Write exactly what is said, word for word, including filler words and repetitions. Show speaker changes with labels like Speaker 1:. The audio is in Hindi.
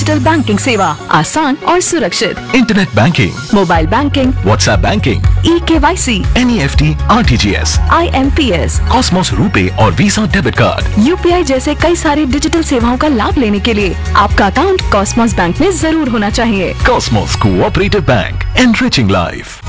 Speaker 1: डिजिटल बैंकिंग सेवा आसान और सुरक्षित।
Speaker 2: Internet banking,
Speaker 1: mobile banking,
Speaker 2: WhatsApp banking,
Speaker 1: e KYC,
Speaker 2: N E F T, R T G S,
Speaker 1: I am P S,
Speaker 2: Cosmos RuPay और visa debit card,
Speaker 1: U P I जैसे कई सारी डिजिटल सेवाओं का लाभ लेने के लिए आपका अकाउंट कॉस्मोस बैंक में जरूर होना चाहिए।
Speaker 2: Cosmos cooperative bank, enriching life.